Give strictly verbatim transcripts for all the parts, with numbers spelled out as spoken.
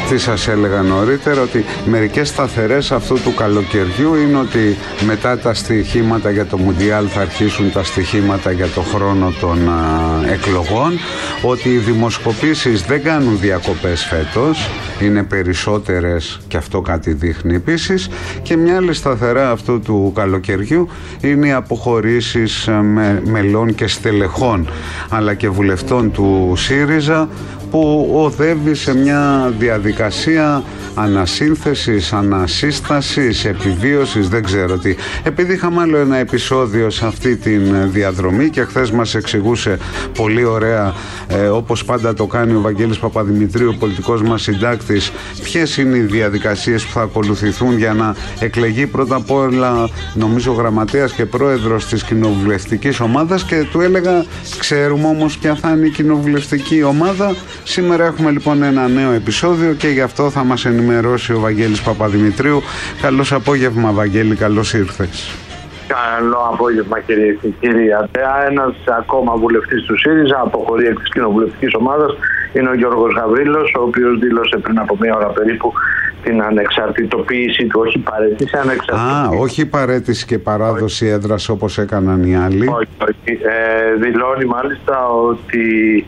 τι σας έλεγα νωρίτερα, ότι μερικές σταθερές αυτού του καλοκαιριού είναι ότι μετά τα στοιχήματα για το Μουντιάλ θα αρχίσουν τα στοιχήματα για το χρόνο των α, εκλογών, ότι οι δημοσκοπήσεις δεν κάνουν διακοπές φέτος, είναι περισσότερες και αυτό κάτι δείχνει επίσης, και μια άλλη σταθερά αυτού του καλοκαιριού είναι οι αποχωρήσεις με, μελών και στελεχών αλλά και βουλευτών του ΣΥΡΙΖΑ, που οδεύει σε μια διαδικασία ανασύνθεσης, ανασύστασης, επιβίωσης, δεν ξέρω τι. Επειδή είχαμε άλλο ένα επεισόδιο σε αυτή τη διαδρομή και χθες μας εξηγούσε πολύ ωραία, ε, όπως πάντα το κάνει ο Βαγγέλης Παπαδημητρίου, πολιτικός μας συντάκτης, ποιες είναι οι διαδικασίες που θα ακολουθηθούν για να εκλεγεί πρώτα απ' όλα, νομίζω, γραμματέας και πρόεδρος της κοινοβουλευτικής ομάδας, και του έλεγα ξέρουμε όμως ποια θα είναι η κοινοβουλευτική ομάδα. Σήμερα έχουμε λοιπόν ένα νέο επεισόδιο και γι' αυτό θα μας ενημερώσει ο Βαγγέλης Παπαδημητρίου. Καλώς απόγευμα, Βαγγέλη, καλώς ήρθες. Καλό απόγευμα, κύριε και κύριοι. Ένας ακόμα βουλευτής του ΣΥΡΙΖΑ αποχωρεί εκ της κοινοβουλευτικής ομάδας. Είναι ο Γιώργος Γαβρίλος, ο οποίος δήλωσε πριν από μία ώρα περίπου την ανεξαρτητοποίηση του, όχι παρέτηση, ανεξαρτητοποίηση. Α, όχι παρέτηση και παράδοση έδρας όπως έκαναν οι άλλοι. Όχι, όχι. Ε, δηλώνει μάλιστα ότι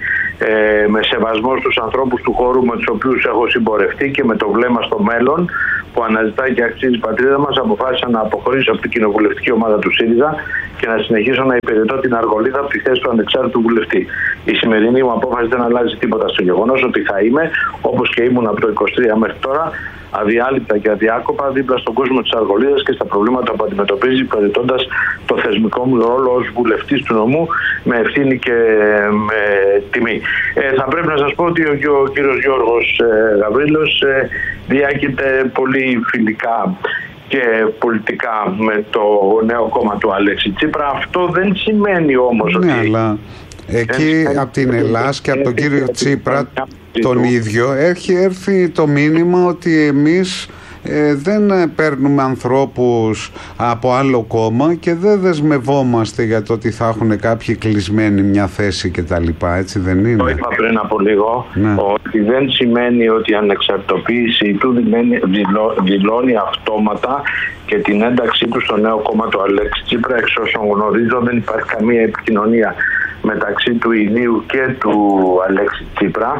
ε, με σεβασμό στους ανθρώπους του χώρου με τους οποίους έχω συμπορευτεί και με το βλέμμα στο μέλλον που αναζητάει και αξίζει η πατρίδα μας, αποφάσισα να αποχωρήσω από την κοινοβουλευτική ομάδα του ΣΥΡΙΖΑ και να συνεχίσω να υπηρετώ την Αργολίδα από τη θέση του ανεξάρτητου βουλευτή. Η σημερινή μου απόφαση δεν αλλάζει τίποτα στο γεγονός ότι θα είμαι, όπως και ήμουν από το είκοσι τρία μέχρι τώρα, αδιάλειπτα και αδιάκοπα δίπλα στον κόσμο της Αργολίδας και στα προβλήματα που αντιμετωπίζει, υπηρετώντας το θεσμικό μου ρόλο ως βουλευτής του νομού με ευθύνη και με τιμή. Ε, θα πρέπει να σας πω ότι ο, ο κύριος Γιώργος ε, Γαβρίλος ε, διάκειται πολύ φιλικά και πολιτικά με το νέο κόμμα του Αλέξη Τσίπρα. Αυτό δεν σημαίνει όμως ναι, ότι... Αλλά... Εκεί από την Ελλάς και από τον κύριο Τσίπρα τον ίδιο έχει έρθει το μήνυμα ότι εμείς ε, δεν παίρνουμε ανθρώπους από άλλο κόμμα και δεν δεσμευόμαστε για το ότι θα έχουν κάποιοι κλεισμένοι μια θέση κτλ. Έτσι δεν είναι? Το είπα πριν από λίγο, ναι. Ότι δεν σημαίνει ότι η ανεξαρτητοποίηση του δηλώ, δηλώνει αυτόματα και την ένταξή του στο νέο κόμμα του Αλέξη Τσίπρα. Εξ όσων γνωρίζω δεν υπάρχει καμία επικοινωνία μεταξύ του Ηλίου και του Αλέξη Τσίπρα.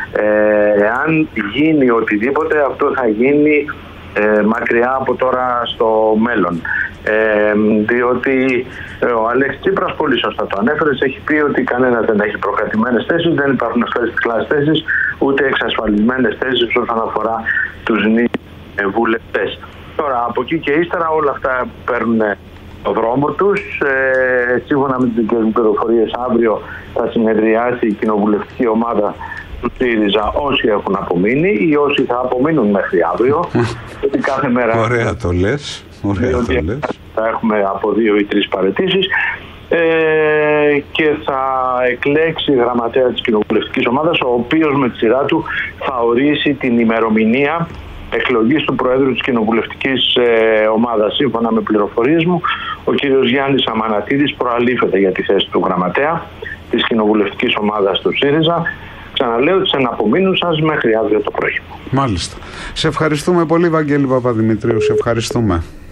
Ε, αν γίνει οτιδήποτε, αυτό θα γίνει ε, μακριά από τώρα στο μέλλον. Ε, διότι ε, ο Αλέξη Τσίπρας, πολύ σωστά το ανέφερες, έχει πει ότι κανένα δεν έχει προκρατημένες θέσεις, δεν υπάρχουν αυτές τις κλάσses θέσεις, ούτε εξασφαλισμένες θέσεις όσον αφορά τους νέους βουλευτές. Τώρα, από εκεί και ύστερα όλα αυτά παίρνουν το δρόμο τους. Ε, σύμφωνα με τις δικές μου πληροφορίες, αύριο θα συνεδριάσει η κοινοβουλευτική ομάδα του ΣΥΡΙΖΑ, όσοι έχουν απομείνει ή όσοι θα απομείνουν μέχρι αύριο. Γιατί κάθε μέρα... Ωραία το λες. Ωραία το λες. Θα έχουμε από δύο ή τρεις παραιτήσεις. Ε, και θα εκλέξει γραμματέα της κοινοβουλευτικής ομάδας, ο οποίος με τη σειρά του θα ορίσει την ημερομηνία εκλογής του Προέδρου της κοινοβουλευτικής ε, ομάδας. Σύμφωνα με πληροφορίες μου, ο κύριος Γιάννης Αμανατίδης προαλήφεται για τη θέση του γραμματέα της κοινοβουλευτικής ομάδας του ΣΥΡΙΖΑ. Ξαναλέω, τις εναπομείνουν σας μέχρι αύριο το πρωί. Μάλιστα. Σε ευχαριστούμε πολύ, Βαγγέλη Παπαδημητρίου. Σε ευχαριστούμε.